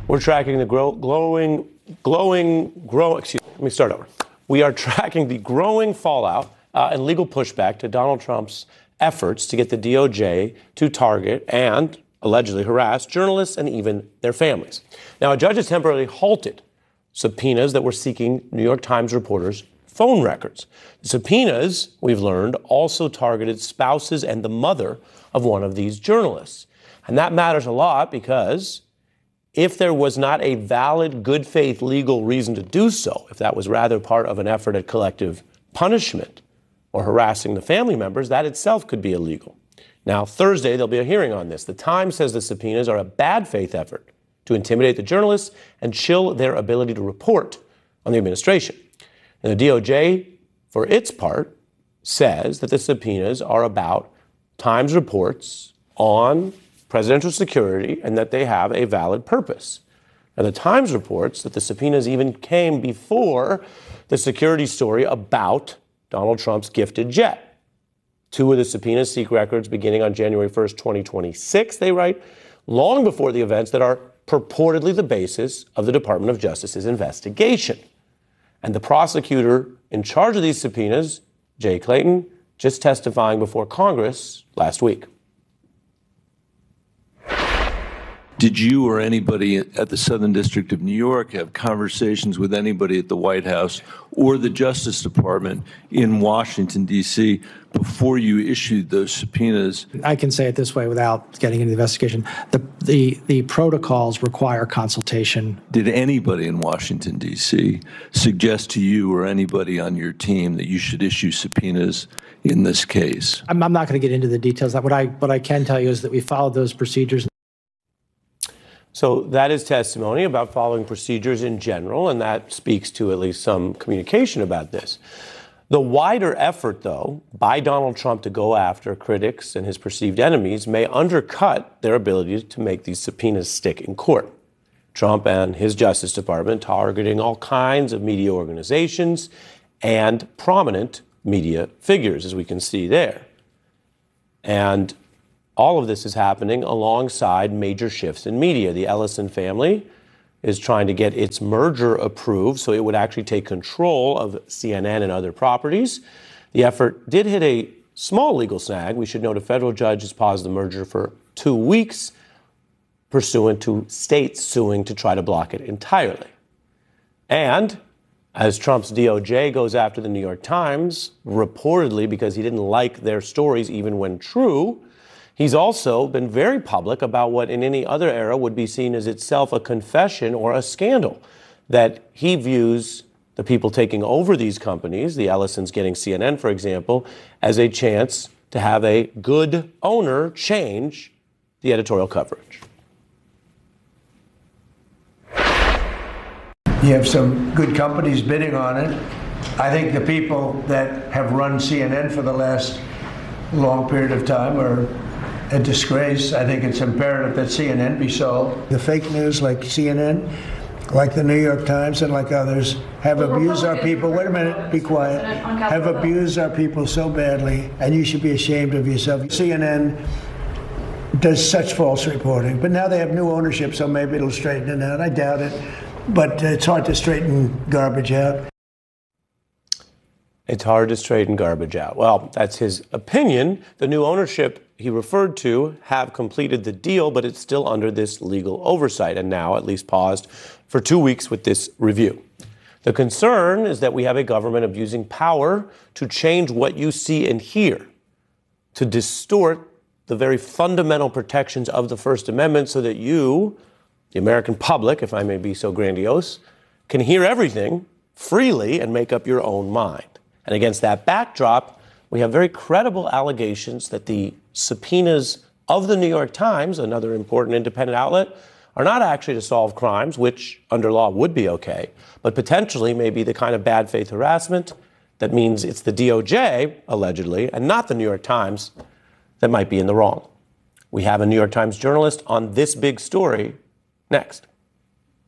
We're tracking the We are tracking the growing fallout and legal pushback to Donald Trump's efforts to get the DOJ to target and allegedly harass journalists and even their families. Now, a judge has temporarily halted subpoenas that were seeking New York Times reporters' phone records. The subpoenas, we've learned, also targeted spouses and the mother of one of these journalists. And that matters a lot because if there was not a valid, good faith legal reason to do so, if that was rather part of an effort at collective punishment or harassing the family members, that itself could be illegal. Now, Thursday, there'll be a hearing on this. The Times says the subpoenas are a bad faith effort to intimidate the journalists and chill their ability to report on the administration. And the DOJ, for its part, says that the subpoenas are about Times reports on presidential security and that they have a valid purpose. And the Times reports that the subpoenas even came before the security story about Donald Trump's gifted jet. Two of the subpoenas seek records beginning on January 1st, 2026, they write, long before the events that are purportedly the basis of the Department of Justice's investigation. And the prosecutor in charge of these subpoenas, Jay Clayton, just testifying before Congress last week. Did you or anybody at the Southern District of New York have conversations with anybody at the White House or the Justice Department in Washington, D.C. before you issued those subpoenas? I can say it this way without getting into the investigation. The protocols require consultation. Did anybody in Washington, D.C. suggest to you or anybody on your team that you should issue subpoenas in this case? I'm not going to get into the details. What I can tell you is that we followed those procedures. So that is testimony about following procedures in general, and that speaks to at least some communication about this. The wider effort, though, by Donald Trump to go after critics and his perceived enemies may undercut their ability to make these subpoenas stick in court. Trump and his Justice Department targeting all kinds of media organizations and prominent media figures, as we can see there. And all of this is happening alongside major shifts in media. The Ellison family is trying to get its merger approved so it would actually take control of CNN and other properties. The effort did hit a small legal snag. We should note a federal judge has paused the merger for 2 weeks, pursuant to states suing to try to block it entirely. And as Trump's DOJ goes after the New York Times, reportedly because he didn't like their stories even when true, he's also been very public about what in any other era would be seen as itself a confession or a scandal, that he views the people taking over these companies, the Ellisons getting CNN, for example, as a chance to have a good owner change the editorial coverage. You have some good companies bidding on it. I think the people that have run CNN for the last long period of time are a disgrace. I think it's imperative that CNN be sold. The fake news like CNN, like the New York Times and like others, have abused our people. Wait a minute, be quiet. Have abused our people so badly, and you should be ashamed of yourself. CNN does such false reporting, but now they have new ownership, so maybe it'll straighten it out. I doubt it, but it's hard to straighten garbage out. It's hard to straighten garbage out. Well, that's his opinion. The new ownership he referred to have completed the deal, but it's still under this legal oversight and now at least paused for 2 weeks with this review. The concern is that we have a government abusing power to change what you see and hear, to distort the very fundamental protections of the First Amendment so that you, the American public, if I may be so grandiose, can hear everything freely and make up your own mind. And against that backdrop, we have very credible allegations that the subpoenas of the New York Times, another important independent outlet, are not actually to solve crimes, which under law would be okay, but potentially may be the kind of bad faith harassment that means it's the DOJ, allegedly, and not the New York Times that might be in the wrong. We have a New York Times journalist on this big story next.